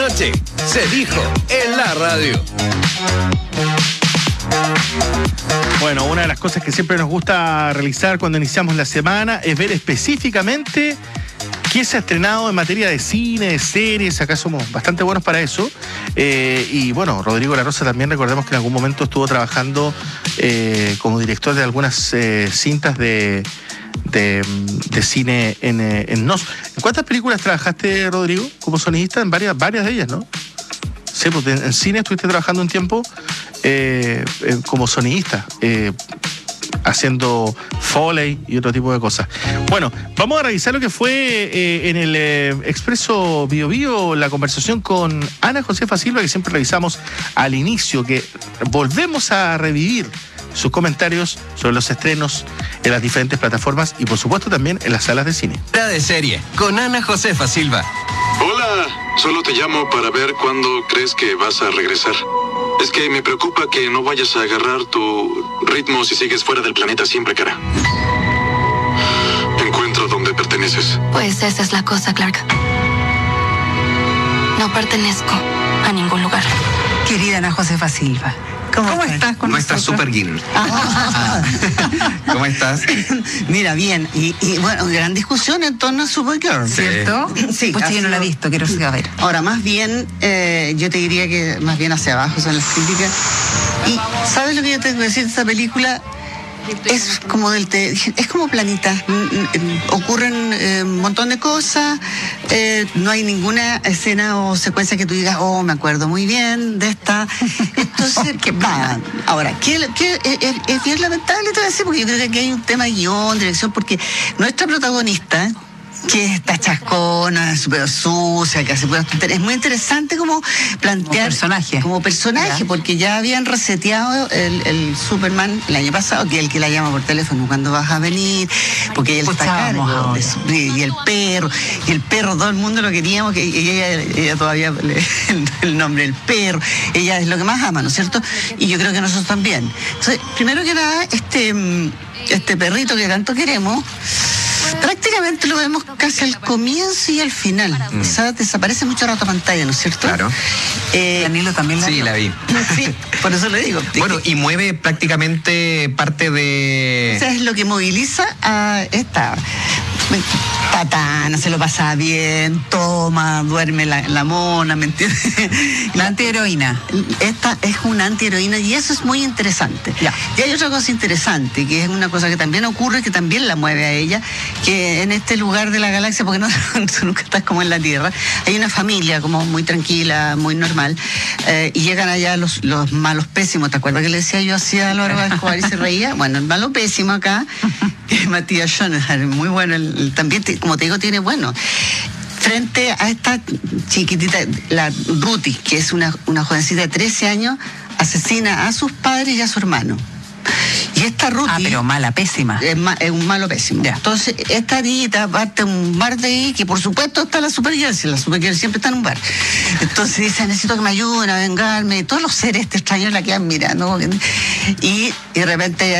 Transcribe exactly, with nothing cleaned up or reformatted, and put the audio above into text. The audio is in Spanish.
Noche se dijo en la radio. Bueno, una de las cosas que siempre nos gusta realizar cuando iniciamos la semana es ver específicamente qué se ha estrenado en materia de cine, de series. Acá somos bastante buenos para eso. Eh, y bueno, Rodrigo La Rosa también, recordemos que en algún momento estuvo trabajando eh, como director de algunas eh, cintas de, de, de cine en, en N O S. ¿En cuántas películas trabajaste, Rodrigo, como sonidista? En varias, varias de ellas, ¿no? Sí, pues en, en cine estuviste trabajando un tiempo eh, eh, como sonidista, eh, haciendo foley y otro tipo de cosas. Bueno, vamos a revisar lo que fue eh, en el eh, Expreso Bio Bio, la conversación con Ana Josefa Silva, que siempre revisamos al inicio, que volvemos a revivir sus comentarios sobre los estrenos en las diferentes plataformas y por supuesto también en las salas de cine. Fuera de serie, con Ana Josefa Silva. Hola, solo te llamo para ver cuándo crees que vas a regresar. Es que me preocupa que no vayas a agarrar tu ritmo si sigues fuera del planeta siempre, cara. Encuentro dónde perteneces. Pues esa es la cosa, Clark. No pertenezco a ningún lugar. Querida Ana Josefa Silva, ¿cómo, ¿Cómo estás? estás con Nuestra nosotros? super guin. Ah. ¿Cómo estás? Mira, bien. Y, y bueno, gran discusión en torno a Supergirl, Sí. ¿cierto? Sí. Pues yo no la he sido- visto, quiero ir a ver. Ahora, más bien, eh, yo te diría que más bien hacia abajo son las críticas. Y, ¿sabes lo que yo tengo que decir de esta película? Es como del te- es como planita. Mm, mm, Ocurren eh, un montón de cosas. eh, no hay ninguna escena o secuencia que tú digas, oh, me acuerdo muy bien de esta. Entonces, Qué nada. Ahora, ¿qué, qué- es, es- es bien lamentable, te voy a decir, porque yo creo que aquí hay un tema de guión, dirección, porque nuestra protagonista, que está chascona, súper sucia, que hace puras tonterías. Es muy interesante como plantear... Como personaje. Como personaje, Ya. porque ya habían reseteado el, el Superman el año pasado, que es el que la llama por teléfono cuando vas a venir, porque él está a Escuchábamos cargo ahora. de su- y el perro, y el perro, todo el mundo lo queríamos, que y ella, ella todavía le el, el nombre del perro, ella es lo que más ama, ¿no es cierto? Y yo creo que nosotros también. Entonces, primero que nada, este, mm, este perrito que tanto queremos, prácticamente lo vemos casi al comienzo y al final. Mm. Quizás desaparece mucho rato a pantalla, ¿no es cierto? Claro. Eh, Danilo también la Sí, vio. la vi. sí, por eso le digo. Bueno, y mueve prácticamente parte de... Eso es lo que moviliza a esta patana, se lo pasa bien, toma, duerme la, la mona, ¿me entiendes? La antiheroína. Esta es una antiheroína y eso es muy interesante. Ya. Y hay otra cosa interesante, que es una cosa que también ocurre, que también la mueve a ella, que en este lugar de la galaxia, porque no, tú nunca estás como en la Tierra, hay una familia como muy tranquila, muy normal, eh, y llegan allá los, los malos pésimos. ¿Te acuerdas que le decía yo así a Álvaro Escobar y se reía? Bueno, el malo pésimo acá, que es Matías Schoenherr, muy bueno, el- el- también, te- como te digo, tiene bueno. Frente a esta chiquitita, la Ruthie, que es una, una jovencita de trece años, asesina a sus padres y a su hermano. Y esta Ruthie... Ah, pero mala, pésima. Es, ma- es un malo pésimo. Ya. Entonces, esta niñita parte a un bar de ahí, que por supuesto está la Supergirl, si la Supergirl siempre está en un bar. Entonces dice, necesito que me ayuden a vengarme. Y todos los seres este extraños la quedan mirando. Y, y de repente